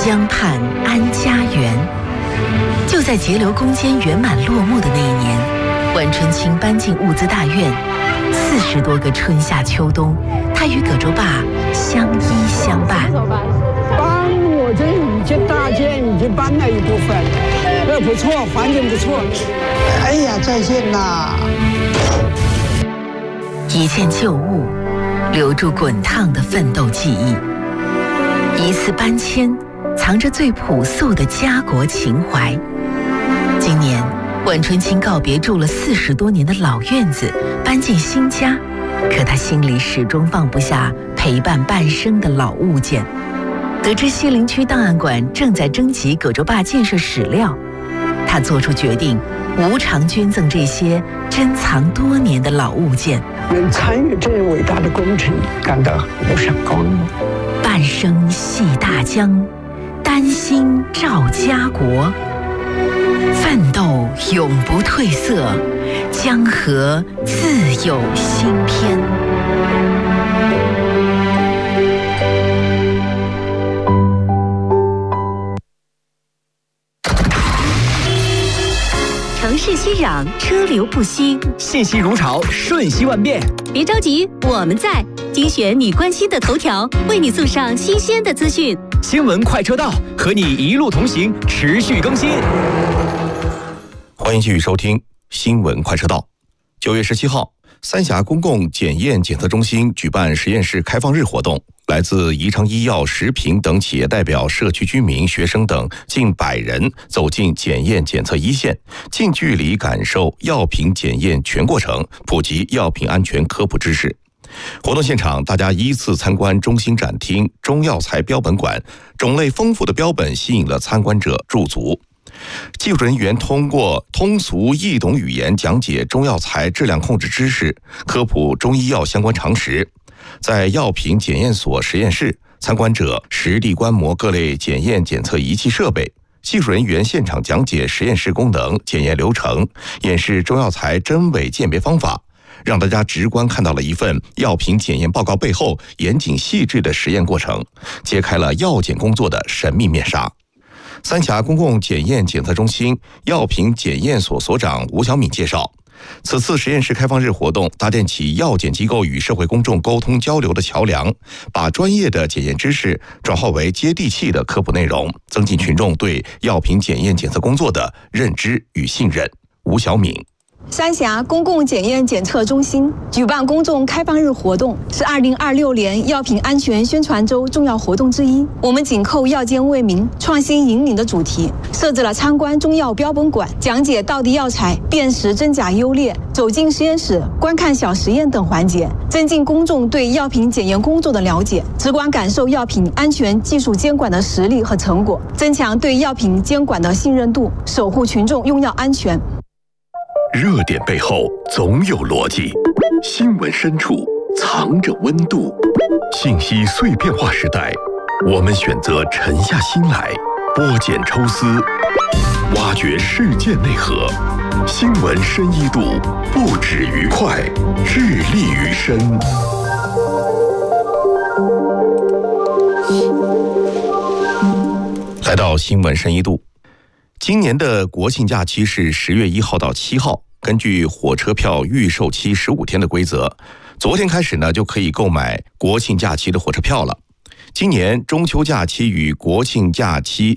江畔安家园。就在节流攻坚圆满落幕的那一年，万春青搬进物资大院，40多个春夏秋冬，他与葛洲坝相依相伴。 帮我这已经大建已经搬了一部分，不错，环境不错。哎呀，再见啦！ 一件旧物，留住滚烫的奋斗记忆；一次搬迁，藏着最朴素的家国情怀。今年，万春青告别住了40多年的老院子，搬进新家，可他心里始终放不下陪伴半生的老物件。得知西陵区档案馆正在征集葛洲坝建设史料，他做出决定，无偿捐赠这些珍藏多年的老物件。 能参与这伟大的工程，感到无上光荣。 半生系大江，丹心照家国，奋斗永不褪色，江河自有新篇。 城市熙攘，车流不息， 信息如潮，瞬息万变。 别着急，我们在精选你关心的头条，为你送上新鲜的资讯。 新闻快车道，和你一路同行，持续更新。 欢迎继续收听新闻快车道。9月17号，三峡公共检验检测中心举办实验室开放日活动，来自宜昌医药、食品等企业代表、社区居民、学生等近100人走进检验检测一线，近距离感受药品检验全过程，普及药品安全科普知识。活动现场，大家依次参观中心展厅、中药材标本馆，种类丰富的标本吸引了参观者驻足。技术人员通过通俗易懂语言讲解中药材质量控制知识，科普中医药相关常识。在药品检验所实验室，参观者实地观摩各类检验检测仪器设备，技术人员现场讲解实验室功能、检验流程，演示中药材真伪鉴别方法，让大家直观看到了一份药品检验报告背后严谨细致的实验过程，揭开了药检工作的神秘面纱。三峡公共检验检测中心药品检验所所长吴小敏介绍，此次实验室开放日活动搭建起药检机构与社会公众沟通交流的桥梁，把专业的检验知识转化为接地气的科普内容，增进群众对药品检验检测工作的认知与信任。吴小敏。 三峡公共检验检测中心举办公众开放日活动，是2026年药品安全宣传周重要活动之一。我们紧扣药监为民、创新引领的主题，设置了参观中药标本馆、讲解道地药材、辨识真假优劣、走进实验室、观看小实验等环节，增进公众对药品检验工作的了解，直观感受药品安全技术监管的实力和成果，增强对药品监管的信任度，守护群众用药安全。 热点背后总有逻辑，新闻深处藏着温度。信息碎片化时代，我们选择沉下心来，剥茧抽丝，挖掘事件内核。新闻深一度，不止于快，致力于深。 来到新闻深一度，今年的国庆假期是10月1号到7号。根据火车票预售期15天的规则，昨天开始呢就可以购买国庆假期的火车票了。今年中秋假期与国庆假期